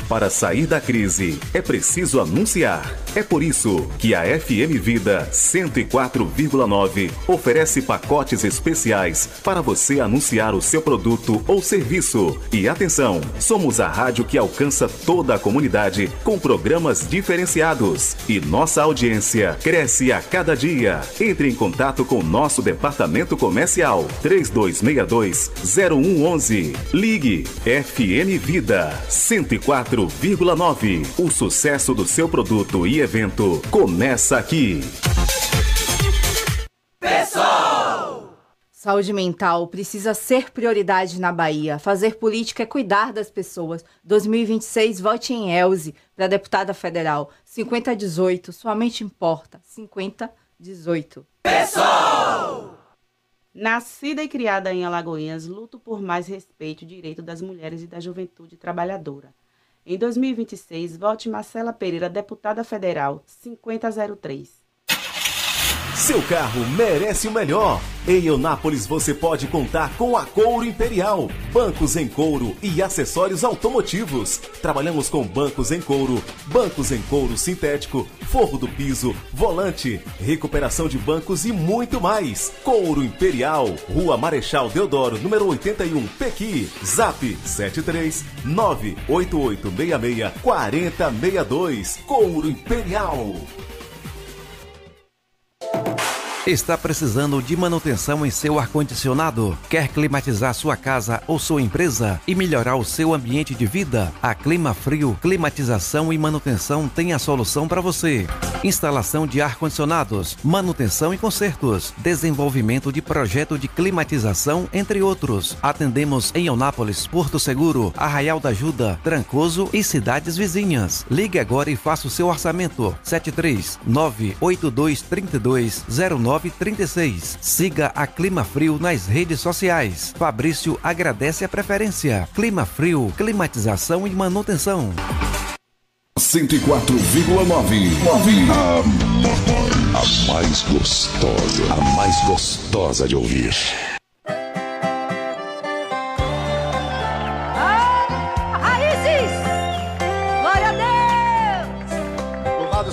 Para sair da crise, é preciso anunciar. É por isso que a FM Vida 104,9 oferece pacotes especiais para você anunciar o seu produto ou serviço. E atenção, somos a rádio que alcança toda a comunidade com programas diferenciados. E nossa audiência cresce a cada dia. Entre em contato com nosso departamento comercial 3262-0111. Ligue FM Vida 104,9. O sucesso do seu produto e evento começa aqui. Pessoal! Saúde mental precisa ser prioridade na Bahia. Fazer política é cuidar das pessoas. 2026, vote em Elze para deputada federal. 5018, sua mente importa. 5018. Pessoal! Nascida e criada em Alagoinhas, luto por mais respeito e direito das mulheres e da juventude trabalhadora. Em 2026, vote Marcela Pereira, deputada federal, 5003. Seu carro merece o melhor. Em Eunápolis você pode contar com a Couro Imperial, bancos em couro e acessórios automotivos. Trabalhamos com bancos em couro sintético, forro do piso, volante, recuperação de bancos e muito mais. Couro Imperial, Rua Marechal Deodoro, número 81, Pequi. Zap 73988664062. Couro Imperial. Está precisando de manutenção em seu ar-condicionado? Quer climatizar sua casa ou sua empresa e melhorar o seu ambiente de vida? A Clima Frio, climatização e manutenção tem a solução para você. Instalação de ar-condicionados, manutenção e consertos, desenvolvimento de projeto de climatização, entre outros. Atendemos em Eunápolis, Porto Seguro, Arraial da Ajuda, Trancoso e cidades vizinhas. Ligue agora e faça o seu orçamento. 73982320936. Siga a Clima Frio nas redes sociais. Fabrício agradece a preferência. Clima Frio, climatização e manutenção. 104,9. A mais gostosa de ouvir.